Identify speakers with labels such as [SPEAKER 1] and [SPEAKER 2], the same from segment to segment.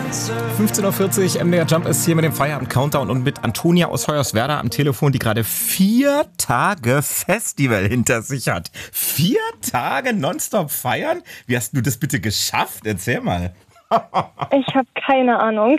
[SPEAKER 1] 15.40 Uhr, MDR Jump ist hier mit dem Feierabend-Countdown und mit Antonia aus Hoyerswerda am Telefon, die gerade 4 Tage Festival hinter sich hat. 4 Tage nonstop feiern? Wie hast du das bitte geschafft? Erzähl mal.
[SPEAKER 2] Ich habe keine Ahnung.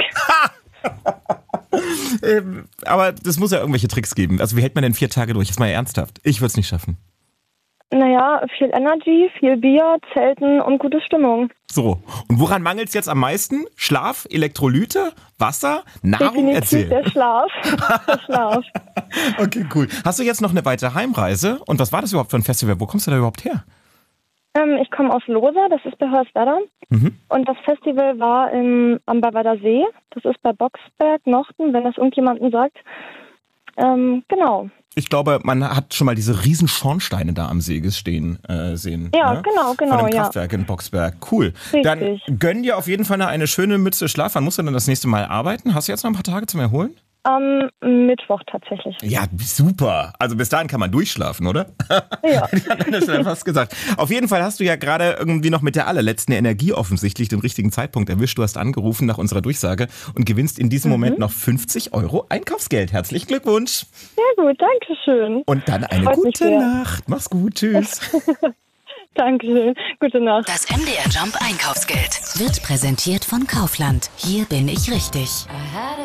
[SPEAKER 1] Aber das muss ja irgendwelche Tricks geben. Also wie hält man denn 4 Tage durch? Jetzt mal ernsthaft. Ich würde es nicht schaffen.
[SPEAKER 2] Naja, viel Energy, viel Bier, Zelten und gute Stimmung.
[SPEAKER 1] So, und woran mangelt es jetzt am meisten? Schlaf, Elektrolyte, Wasser, Nahrung?
[SPEAKER 2] Definitiv
[SPEAKER 1] Erzähl.
[SPEAKER 2] der Schlaf. Der Schlaf.
[SPEAKER 1] Okay, cool. Hast du jetzt noch eine weitere Heimreise? Und was war das überhaupt für ein Festival? Wo kommst du da überhaupt her?
[SPEAKER 2] Ich komme aus Lohse, das ist bei Hoyerswerda. Und das Festival war am Ballweider See. Das ist bei Boxberg, Nochten, wenn das irgendjemandem sagt. Genau.
[SPEAKER 1] Ich glaube, man hat schon mal diese riesen Schornsteine da am See sehen.
[SPEAKER 2] Ja,
[SPEAKER 1] ne?
[SPEAKER 2] genau,
[SPEAKER 1] Von dem
[SPEAKER 2] ja.
[SPEAKER 1] Kraftwerk in Boxberg. Cool.
[SPEAKER 2] Richtig.
[SPEAKER 1] Dann gönn dir auf jeden Fall eine schöne Mütze Schlaf. Wann musst du dann das nächste Mal arbeiten? Hast du jetzt noch ein paar Tage zum Erholen?
[SPEAKER 2] Am Mittwoch tatsächlich.
[SPEAKER 1] Ja, super. Also bis dahin kann man durchschlafen, oder?
[SPEAKER 2] Ja.
[SPEAKER 1] Ich hatte das schon fast gesagt. Auf jeden Fall hast du ja gerade irgendwie noch mit der allerletzten Energie offensichtlich den richtigen Zeitpunkt erwischt. Du hast angerufen nach unserer Durchsage und gewinnst in diesem Moment noch 50 € Einkaufsgeld. Herzlichen Glückwunsch.
[SPEAKER 2] Ja gut, danke schön.
[SPEAKER 1] Und dann eine
[SPEAKER 2] Freut mich
[SPEAKER 1] gute
[SPEAKER 2] sehr.
[SPEAKER 1] Nacht. Mach's gut. Tschüss.
[SPEAKER 2] Dankeschön. Gute Nacht.
[SPEAKER 3] Das MDR Jump Einkaufsgeld wird präsentiert von Kaufland. Hier bin ich richtig.